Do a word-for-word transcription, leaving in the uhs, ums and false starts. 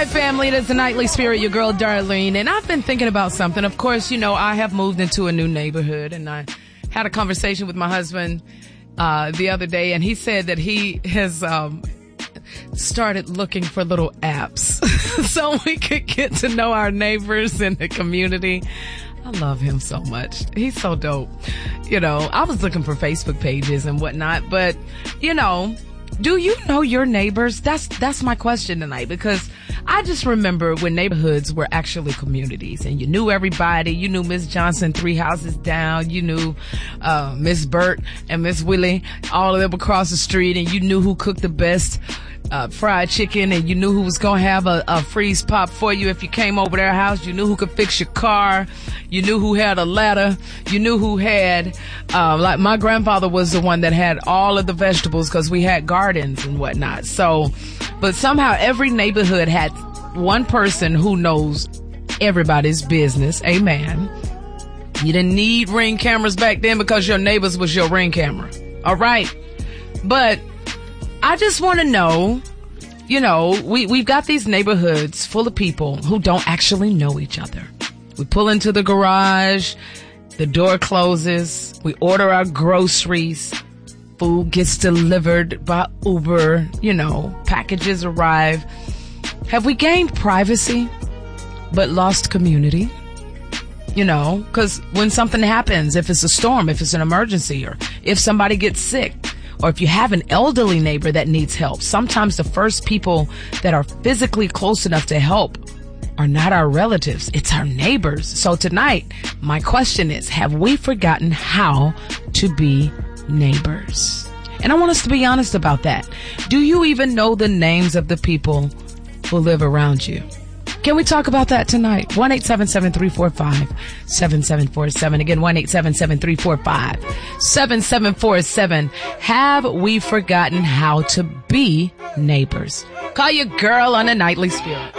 right, family, it is the Nightly Spirit, your girl Darlene, and I've been thinking about something. Of course, you know, I have moved into a new neighborhood, and I had a conversation with my husband uh the other day, and he said that he has um started looking for little apps so we could get to know our neighbors in the community. I love him so much. He's so dope. You know, I was looking for Facebook pages and whatnot, but, you know, do you know your neighbors? That's that's my question tonight, because I just remember when neighborhoods were actually communities and you knew everybody. You knew Miss Johnson three houses down. You knew uh Miss Burt and Miss Willie all of them across the street, and you knew who cooked the best uh fried chicken, and you knew who was going to have a, a freeze pop for you if you came over their house. You knew who could fix your car. You knew who had a ladder. You knew who had, uh, like my grandfather was the one that had all of the vegetables because we had gardens and whatnot. So, but somehow every neighborhood had one person who knows everybody's business. Amen. You didn't need Ring cameras back then because your neighbors was your Ring camera. All right. But I just want to know, you know, we, we've got these neighborhoods full of people who don't actually know each other. We pull into the garage, the door closes, we order our groceries, food gets delivered by Uber, you know, packages arrive. Have we gained privacy but lost community? You know, because when something happens, if it's a storm, if it's an emergency, or if somebody gets sick, or if you have an elderly neighbor that needs help, sometimes the first people that are physically close enough to help are not our relatives, it's our neighbors. So tonight, my question is, have we forgotten how to be neighbors? And I want us to be honest about that. Do you even know the names of the people who live around you? Can we talk about that tonight? one eight seven seven, three four five, seven seven four seven. Again, one eight seven seven, three four five, seven seven four seven. Have we forgotten how to be neighbors? Call your girl on the Nightly Spirit.